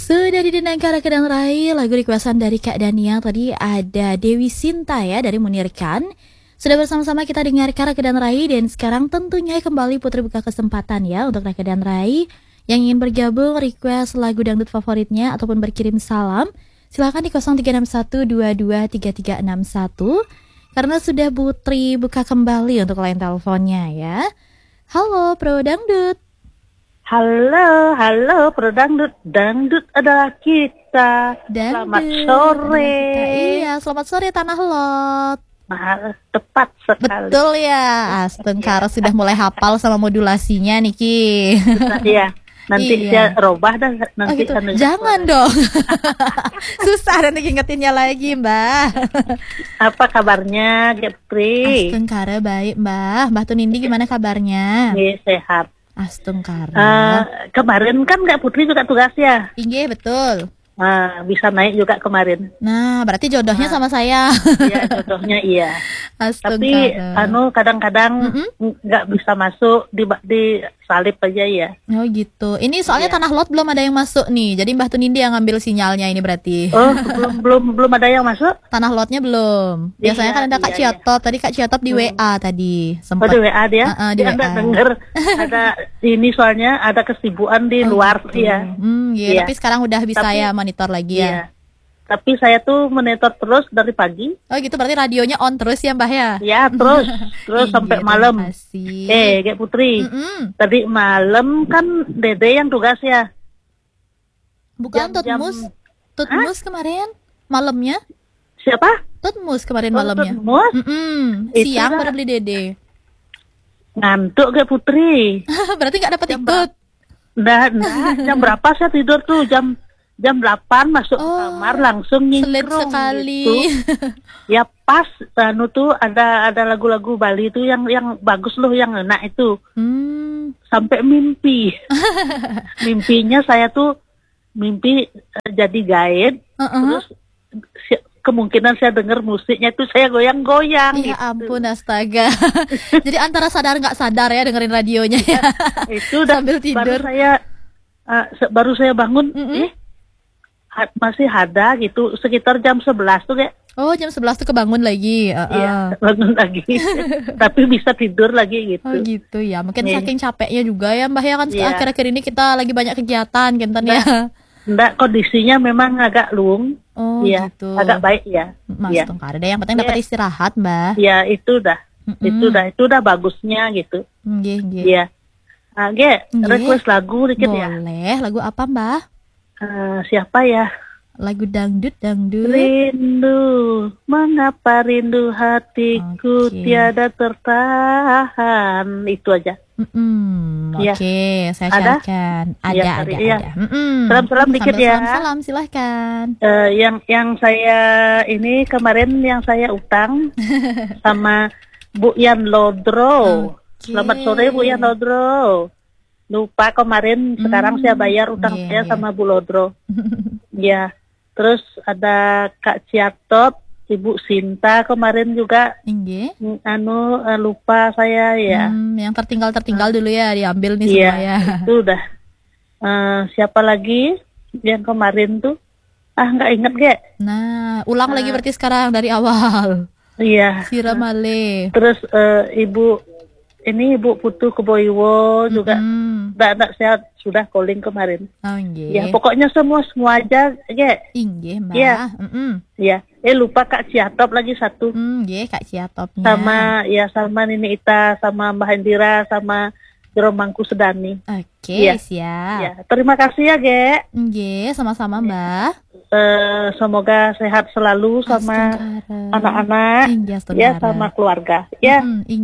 Sudah didengarkan Kedang Rai, lagu requestan dari Kak Dania. Tadi ada Dewi Sinta ya dari Munirkan. Sudah bersama-sama kita dengarkan Kedang Rai. Dan sekarang tentunya kembali Putri buka kesempatan ya untuk Kedang Rai yang ingin bergabung request lagu dangdut favoritnya ataupun berkirim salam. Silakan di 0361223361. Karena sudah Putri buka kembali untuk line teleponnya ya. Halo Pro Dangdut. Halo, Pro Dangdut. Dangdut adalah kita. Selamat sore. Iya, selamat sore Tanah Lot. Tepat sekali. Betul ya. Astengkara sudah mulai hafal sama modulasinya Niki. Iya. Nanti saya robah dah nanti. Gitu. Jangan dong. Susah nanti ingetinnya lagi, Mbak. Apa kabarnya, Gepri? Astengkara baik, Mbak. Mbak Tunindi gimana kabarnya? Iya, sehat. Astengkara. Kemarin kan Kak Putri juga tugas ya? Iya, betul. Bisa naik juga kemarin. Nah, berarti jodohnya sama saya. Iya, jodohnya iya. Tapi kadang-kadang nggak bisa masuk di salib aja ya. Oh gitu. Ini soalnya Tanah Lot belum ada yang masuk nih. Jadi Mbah Tunindi yang ngambil sinyalnya ini berarti. Oh, belum ada yang masuk? Tanah Lotnya belum. Biasanya kan ada Kak Ciotop. Tadi Kak Ciotop di WA tadi. Sempat. Oh, di WA dia? Di WA. Anda denger ada ini soalnya ada kesibukan di luar ya. Iya. Tapi sekarang udah bisa ya monitor lagi ya. Iya. Tapi saya tuh monitor terus dari pagi. Oh gitu, berarti radionya on terus ya Mbah ya? Ya, terus sampai malam. Kayak Putri. Tadi malam kan Dede yang tugas ya. Bukan Tutmus kemarin malamnya? Siapa? Tutmus kemarin malamnya. Tutmus? Siang baru beli Dede. Ngantuk kayak Putri. Berarti nggak dapat ikut? Nggak. Jam berapa saya tidur tuh? Jam 8 masuk ke kamar langsung nyingkrung. Sulit sekali. Gitu. Ya pas tuh ada lagu-lagu Bali itu yang bagus loh, yang enak itu. Sampai mimpi. Mimpinya saya tuh mimpi jadi guide. Terus kemungkinan saya dengar musiknya itu saya goyang-goyang. Ya gitu. ampun, astaga. Jadi antara sadar nggak sadar ya dengerin radionya ya. Itu udah sambil tidur. Baru saya bangun. Masih ada gitu sekitar jam 11 tuh kayak. Oh, jam 11 tuh kebangun lagi. Iya, bangun lagi. Tapi bisa tidur lagi gitu. Oh gitu ya. Mungkin saking capeknya juga ya Mbah ya kan akhir-akhir ini kita lagi banyak kegiatan genten ya. Enggak, kondisinya memang agak luang. Oh ya, gitu. Agak baik ya. Mas Tungkar deh, yang penting dapat istirahat, Mbah. Ya, itu udah. Itu udah bagusnya gitu. Nggih. Iya. Request lagu dikit ya. Boleh. Lagu apa, Mbah? Siapa ya? Lagu dangdut. Rindu, mengapa rindu hatiku tiada tertahan. Itu aja. Oke, saya carikan. Ada. Salam-salam dikit ya. Salam, silahkan. Yang saya ini kemarin yang saya utang sama Bu Yan Lodro. Selamat sore Bu Yan Lodro. Lupa kemarin, sekarang saya bayar utang saya sama Bu Lodro. Ya, terus ada Kak Ciatop, Ibu Sinta kemarin juga. Lupa saya ya. Yang tertinggal dulu ya, diambil nih semua ya. Itu udah. Siapa lagi yang kemarin tuh? Nggak inget gak? Nah, ulang lagi berarti sekarang dari awal. Iya. Siramale. Terus Ibu Putu Keboiwo juga. Nggak saya sudah calling kemarin. Ya, pokoknya semua aja, Mbak. Ya. Ya. Lupa Kak Ciatop lagi satu. Kak Ciatopnya. Sama Nini Ita, sama Mbak Hendira, sama Jeromangku Sedani. Siap. Ya, terima kasih ya, Ge. Sama-sama, Mbak. Semoga sehat selalu sama anak-anak, ya, sama keluarga. Ya.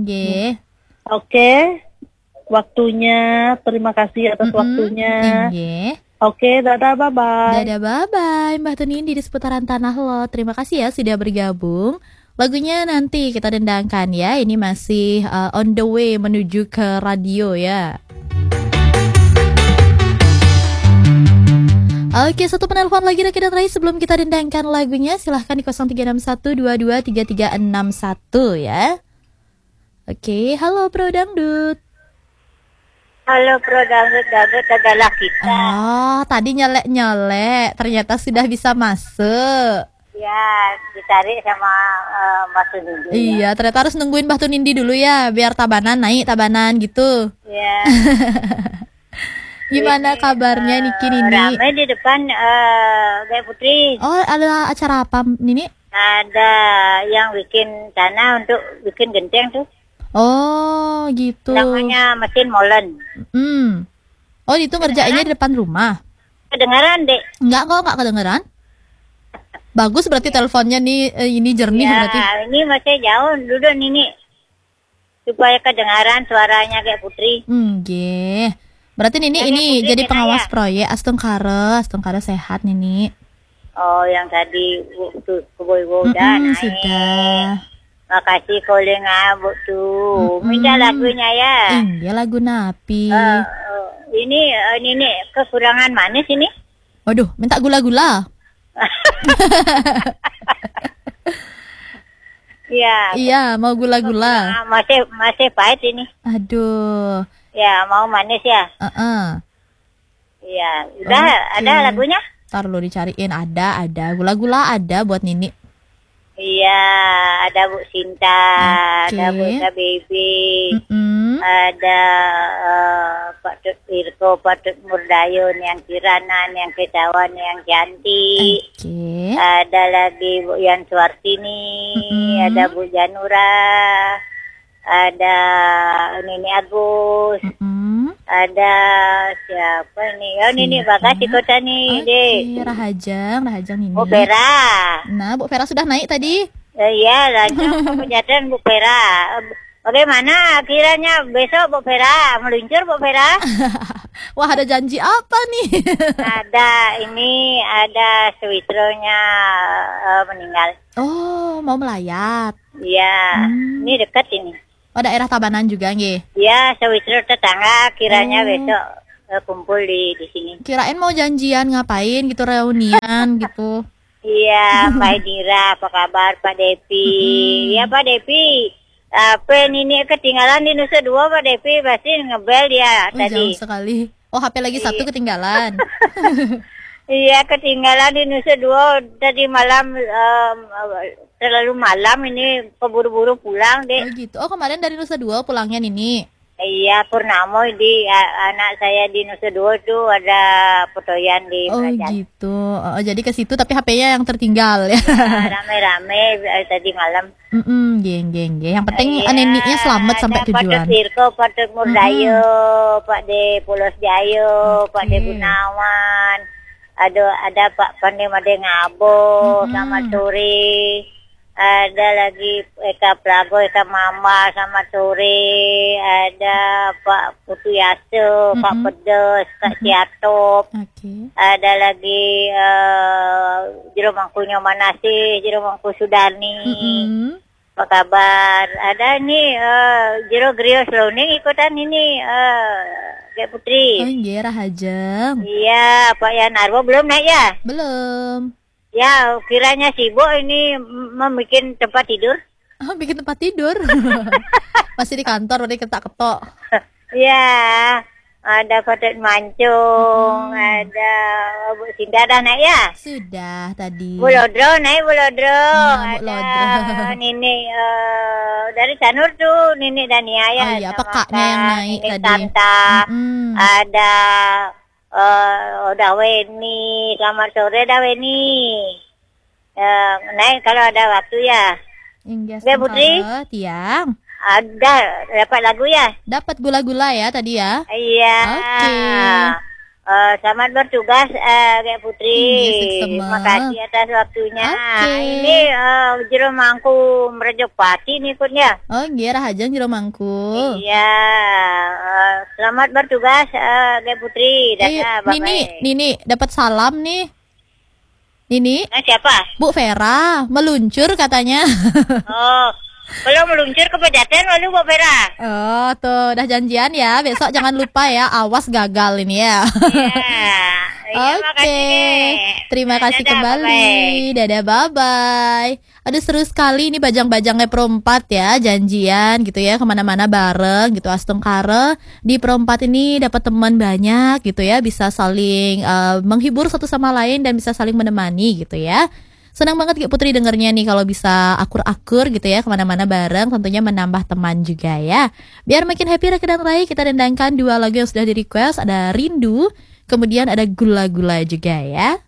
Oke, waktunya, terima kasih atas waktunya. Oke, dadah, bye-bye. Dadah, bye-bye, Mbah Tunindi di seputaran Tanah Lot. Terima kasih ya sudah bergabung. Lagunya nanti kita dendangkan ya. Ini masih on the way menuju ke radio ya. Oke, satu penelpon lagi Rekan Rai sebelum kita dendangkan lagunya. Silahkan di 0361223361 ya. Oke, halo Bro Dangdut. Halo Pro Dangdut adalah kita. Oh, tadi nyelek-nyelek, ternyata sudah bisa masuk. Ya, ditarik sama Mbak Sunindi. Iya, ternyata harus nungguin Mbah Tunindi dulu ya, biar tabanan naik tabanan gitu. Ya. Gimana Ini, kabarnya Niki Nini? Ramai di depan Gaya Putri. Oh, ada acara apa Nini? Ada yang bikin tanah untuk bikin genteng tuh. Oh, gitu. Namanya mesin molen. Oh, itu ngerjainnya di depan rumah. Kedengaran, Dek? Enggak kedengeran. Bagus berarti teleponnya nih ini jernih Ya, berarti. ini masih jauh dulu Nini. Supaya kedengaran suaranya kayak Putri. Nggih. Berarti Nini Ya, ini Putri jadi kena pengawas ya? proyek Astungkara sehat Nini. Oh, yang tadi tuh keboy-boy udah naik. Sudah. Makasih calling Bu tuh. Minta lagunya ya. Iya lagu Napi. Ini Nini kekurangan manis ini. Waduh, minta gula-gula. Iya. Iya, mau gula-gula. Masih pahit ini. Aduh. Ya, mau manis ya. Iya, udah Oke. ada lagunya? Ntar lo dicariin, ada gula-gula ada buat Nini. Iya, ada Bu Sinta, Oke. ada Bu Ita Baby, Mm-mm. ada Pak Tut Wirko, Pak Tut Murdayun, yang Kiranan, yang Kesawan, yang Cantik. Oke. Ada lagi Bu Yan Suartini, ada Bu Janura, ada Nini Agus, ada siapa nih? Oh, Nini Bakasi Kota nih, Dek. Oke, Rahajang Nini. Bu Vera. Nah, Bu Vera sudah naik tadi. Iya, lanjut kejadian Bu Vera. Bagaimana kiranya besok Bu Vera meluncur Bu Vera? Wah, ada janji apa nih? Ada Swistronya meninggal. Oh, mau melayat. Iya, ini dekat ini. Oh, daerah Tabanan juga nggih. Ya, Sewitro tetangga kiranya besok kumpul di sini. Kirain mau janjian ngapain gitu, reunian gitu. Iya, Pak Dira, apa kabar Pak Depi? Iya Pak Depi. Apa ini ketinggalan di Nusa Dua Pak Depi pasti ngebel dia tadi. Jauh sekali. Oh, HP lagi satu ketinggalan. Iya, ketinggalan di Nusa Dua tadi malam terlalu malam ini keburu-buru pulang deh. Oh gitu. Oh, kemarin dari Nusa Dua pulangnya Nini. Iya, Purnamo di anak saya di Nusa Dua tuh ada fotoyan di Oh Prajan. gitu. Oh, jadi ke situ tapi HP-nya yang tertinggal ya. Rame-rame tadi malam. Geng. Yang penting Neninya selamat sampai ada Pak tujuan. Dirko, Pak Murdayo, Pak De Pulos Jayo, Pak De Gunawan. Ada Pak Pandai Made Ngabo, selamat sore. Ada lagi Eka Prago, Eka Mama, selamat sore. Ada Pak Putu Yaso, Pak Pedes, Kak Ciatop. Ada lagi Jero Mangkunya Manasih, Jero Mangku Sudani. Apa kabar? Ada nih Jero Grio Sloning ikutan ini Kayak Putri. Oh iya, Rahajeng. Iya, Pak Yanarwo belum naik ya? Belum. Ya, kiranya sibuk ini membuat tempat tidur. Oh, bikin tempat tidur. Masih di kantor, udah ketak-ketok. Iya, ada Kotet Mancung, ada Bu Sinta dah naik ya? Sudah tadi. Bu Lodro naik, Bu Lodro. Bu Ada Lodro. Nini dari Sanur tuh, Nini Dania ya. Oh iya, apa kaknya yang naik Nini tadi? Tanta, ada Daweni, selamat sore Daweni. Naik kalau ada waktu ya. Inggih, Putri? Tiang. Ada, dapat lagu ya? Dapat gula-gula ya tadi ya? Iya. Oke. Selamat bertugas, Kayak Putri. Terima kasih atas waktunya. Ini Jero Mangku Merejopati nih ikutnya. Oh iya, Rahajeng Jero Mangku. Iya. Selamat bertugas, Kayak Putri. Nini dapat salam nih. Nini. Siapa? Bu Vera meluncur katanya. Oh, Belum meluncur ke Pejaten lalu Mbak Vera. Oh, tuh udah janjian ya. Besok jangan lupa ya. Awas gagal ini ya. Iya, Oke. Terima kasih Dadah, kembali. bye-bye. Dadah, bye-bye. Aduh, seru sekali ini bajang-bajangnya Perempat ya. Janjian gitu ya, kemana-mana bareng gitu. Astungkare di Perempat ini dapat teman banyak gitu ya. Bisa saling menghibur satu sama lain dan bisa saling menemani gitu ya. Senang banget Kak Putri dengernya nih kalau bisa akur-akur gitu ya, kemana-mana bareng, tentunya menambah teman juga ya. Biar makin happy Raka dan Rai, kita dendangkan 2 lagu yang sudah di request. Ada Rindu, kemudian ada Gula-Gula juga ya.